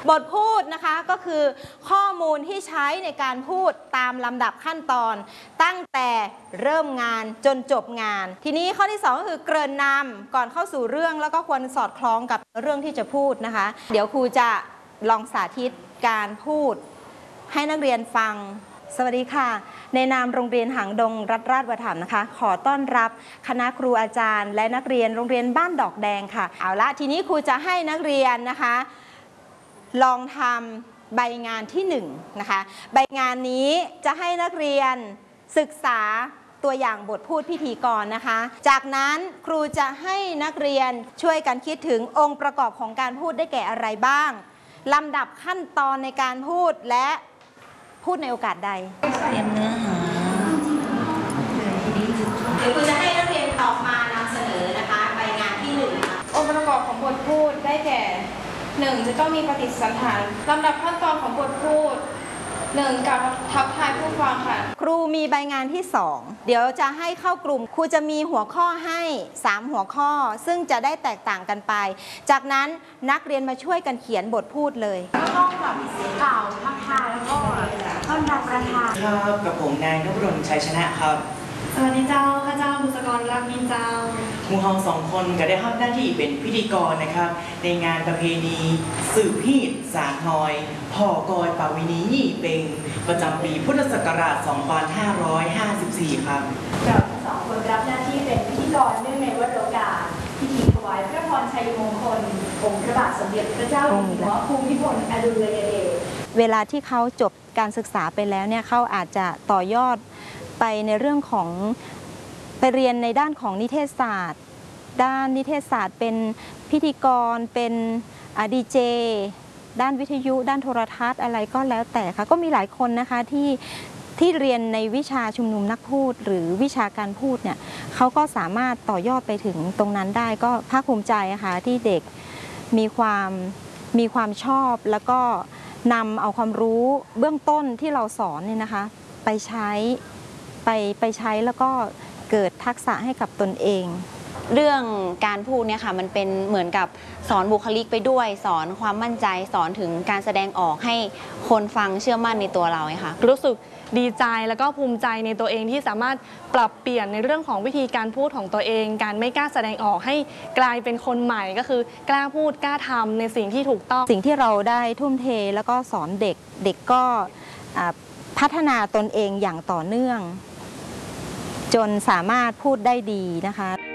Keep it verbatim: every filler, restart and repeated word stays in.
บทพูดนะคะก็คือข้อมูลที่ใช้ในการพูดตามลำดับขั้นตอนตั้งแต่เริ่มงานจนจบงานทีนี้ข้อที่สองก็คือเกริ่นนำก่อนเข้าสู่เรื่องแล้วก็ควรสอดคล้องกับเรื่องที่จะพูดนะคะเดี๋ยวครูจะลองสาธิตการพูดให้นักเรียนฟังสวัสดีค่ะในนามโรงเรียนหางดงรัฐราชอุปถัมภ์นะคะขอต้อนรับคณะครูอาจารย์และนักเรียนโรงเรียนบ้านดอกแดงค่ะเอาละทีนี้ครูจะให้นักเรียนนะคะลองทำใบงานที่หนึ่งนะคะใบงานนี้จะให้นักเรียนศึกษาตัวอย่างบทพูดพิธีกรนะคะจากนั้นครูจะให้นักเรียนช่วยกันคิดถึงองค์ประกอบของการพูดได้แก่อะไรบ้างลำดับขั้นตอนในการพูดและพูดในโอกาสใดเตรียมเนื้อหาเดี๋ยวคุณจะให้นักเรียนตอบมานำเสนอนะคะใบงานที่หนึ่งองค์ประกอบของบทพูดได้แก่หนึ่งจะต้องมีปฏิสันฐานลำดับขั้นตอนของบทพูดหนึ่งการทักทายผู้ฟังค่ะครูมีใบงานที่สองเดี๋ยวจะให้เข้ากลุ่มครูจะมีหัวข้อให้สามหัวข้อซึ่งจะได้แตกต่างกันไปจากนั้นนักเรียนมาช่วยกันเขียนบทพูดเลยก็ต้องแบบกล่าวทักทายแล้วก็ต้อนรับประธานครับกับผมนายนพดลชัยชนะครับสวัสดีเจ้าข้าเจ้าบุษกรรักมินเจ้าหมู่เฮาสองคนก็ได้รับหน้าที่เป็นพิธีกรนะครับในงานประเพณีสืบฮีดสารหอยพ่อกอยปาวินียี่เป็งประจำปีพุทธศักราชสองพันห้าร้อยห้าสิบสี่ครับเราทั้งสองคนรับหน้าที่เป็นพิธีกรเนื่องในวโรกาสพิธีถวายพระพรชัยมงคลองค์พระบาทสมเด็จพระเจ้าอยู่หัวภูมิพลอดุลยเดชเวลาที่เขาจบการศึกษาไปแล้วเนี่ยเขาอาจจะต่อยอดไปในเรื่องของไปเรียนในด้านของนิเทศศาสตร์ด้านนิเทศศาสตร์เป็นพิธีกรเป็นดีเจด้านวิทยุด้านโทรทัศน์อะไรก็แล้วแต่ค่ะก็มีหลายคนนะคะที่ที่เรียนในวิชาชุมนุมนักพูดหรือวิชาการพูดเนี่ยเขาก็สามารถต่อยอดไปถึงตรงนั้นได้ก็ภาคภูมิใจค่ะที่เด็กมีความมีความชอบแล้วก็นำเอาความรู้เบื้องต้นที่เราสอนเนี่ยนะคะไปใช้ไปไปใช้แล้วก็เกิดทักษะให้กับตนเองเรื่องการพูดเนี่ยค่ะมันเป็นเหมือนกับสอนบุคลิกไปด้วยสอนความมั่นใจสอนถึงการแสดงออกให้คนฟังเชื่อมั่นในตัวเราค่ะรู้สึกดีใจแล้วก็ภูมิใจในตัวเองที่สามารถปรับเปลี่ยนในเรื่องของวิธีการพูดของตัวเองการไม่กล้าแสดงออกให้กลายเป็นคนใหม่ก็คือกล้าพูดกล้าทำในสิ่งที่ถูกต้องสิ่งที่เราได้ทุ่มเทแล้วก็สอนเด็กเด็กก็พัฒนาตนเองอย่างต่อเนื่องจนสามารถพูดได้ดีนะคะ